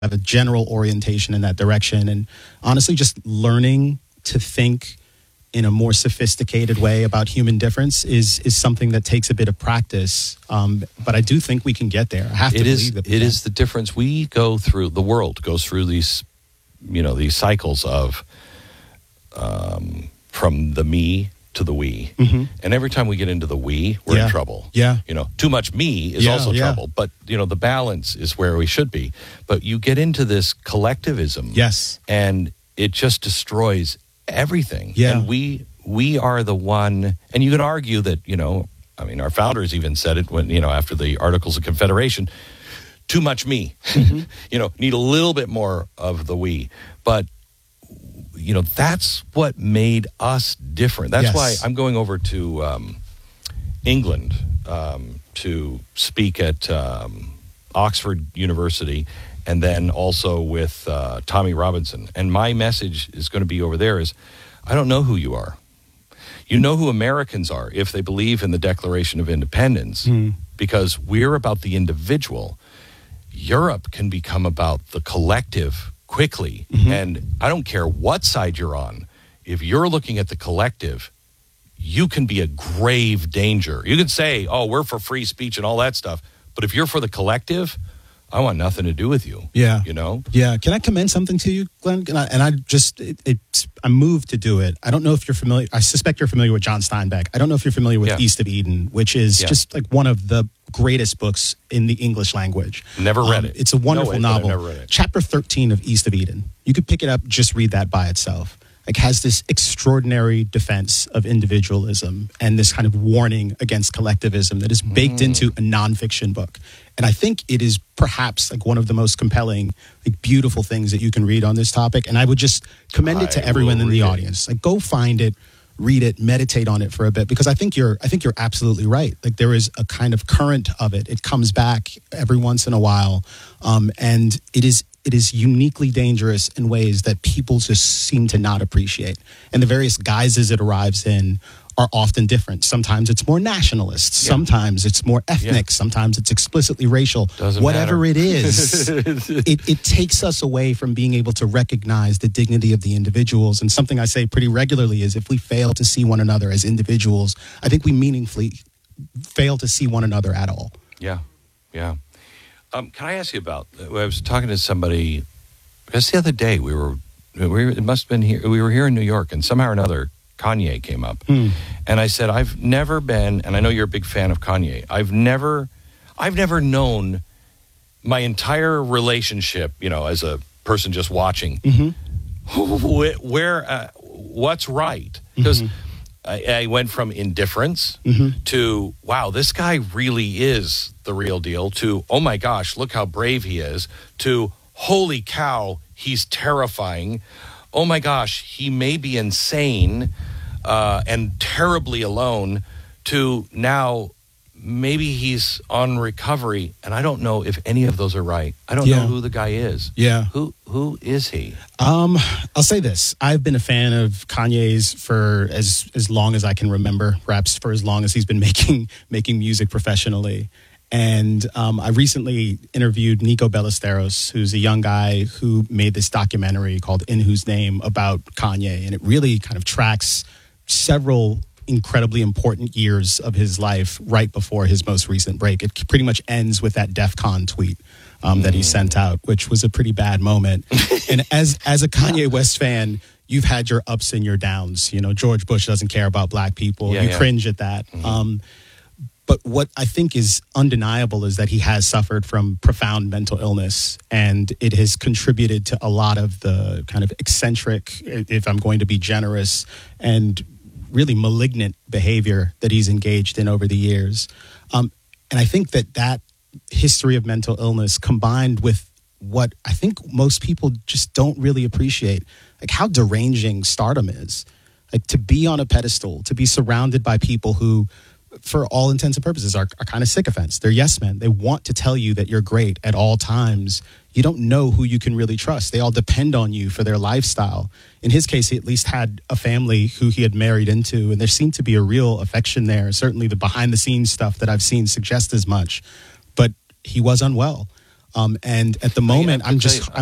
have a general orientation in that direction. And honestly, just learning to think in a more sophisticated way about human difference is something that takes a bit of practice. But I do think we can get there. I have to believe that. It is the difference. We go through, the world goes through these, these cycles of from the me to the we. Mm-hmm. And every time we get into the we, we're in trouble. Yeah. Too much me is also trouble. But, the balance is where we should be. But you get into this collectivism. Yes. And it just destroys everything. Yeah. And we are the one, and you can argue that, our founders even said it when, after the Articles of Confederation, too much me. Mm-hmm. Need a little bit more of the we. But that's what made us different. That's why I'm going over to England to speak at Oxford University, and then also with Tommy Robinson. And my message is going to be over there is, I don't know who you are. You know who Americans are if they believe in the Declaration of Independence, because we're about the individual. Europe can become about the collective quickly. Mm-hmm. And I don't care what side you're on. If you're looking at the collective, you can be a grave danger. You can say, oh, we're for free speech and all that stuff. But if you're for the collective, I want nothing to do with you. Yeah. Yeah. Can I commend something to you, Glenn? I'm moved to do it. I don't know if you're familiar. I suspect you're familiar with John Steinbeck. I don't know if you're familiar with East of Eden, which is just like one of the greatest books in the English language. Never read it. It's a wonderful novel. I've never read it. Chapter 13 of East of Eden. You could pick it up, just read that by itself. Like, has this extraordinary defense of individualism and this kind of warning against collectivism that is baked into a nonfiction book. And I think it is perhaps like one of the most compelling, like, beautiful things that you can read on this topic. And I would just commend it to everyone in the audience. Like, go find it, read it, meditate on it for a bit, because I think you're absolutely right. Like, there is a kind of current of it. It comes back every once in a while, and it is uniquely dangerous in ways that people just seem to not appreciate. And the various guises it arrives in are often different. Sometimes it's more nationalist. Sometimes it's more ethnic. Sometimes it's explicitly racial. Whatever matter. It is, it takes us away from being able to recognize the dignity of the individuals. And something I say pretty regularly is, if we fail to see one another as individuals, I think we meaningfully fail to see one another at all. Yeah. Can I ask you about? I was talking to somebody just the other day. It must have been here. We were here in New York, and somehow or another, Kanye came up, and I said, I've never been, and I know you're a big fan of Kanye. I've never known my entire relationship, as a person just watching, what's right, because. I went from indifference to, wow, this guy really is the real deal, to, oh my gosh, look how brave he is, to, holy cow, he's terrifying. Oh my gosh, he may be insane and terribly alone, to now maybe he's on recovery. And I don't know if any of those are right. I don't know who the guy is. Yeah. Who is he? I'll say this. I've been a fan of Kanye's for as long as I can remember, perhaps for as long as he's been making music professionally. And I recently interviewed Nico Ballesteros, who's a young guy who made this documentary called In Whose Name about Kanye. And it really kind of tracks several incredibly important years of his life right before his most recent break. It pretty much ends with that DEF CON tweet that he sent out, which was a pretty bad moment. And as a Kanye West fan, you've had your ups and your downs. George Bush doesn't care about black people. You cringe at that. But what I think is undeniable is that he has suffered from profound mental illness, and it has contributed to a lot of the kind of eccentric, if I'm going to be generous, and really malignant behavior that he's engaged in over the years. And I think that history of mental illness, combined with what I think most people just don't really appreciate, like how deranging stardom is. Like, to be on a pedestal, to be surrounded by people who, for all intents and purposes, are kind of sycophants. They're yes men. They want to tell you that you're great at all times. You don't know who you can really trust. They all depend on you for their lifestyle. In his case, he at least had a family who he had married into, and there seemed to be a real affection there. Certainly the behind-the-scenes stuff that I've seen suggests as much. But he was unwell. And at the moment, have to I'm tell just you,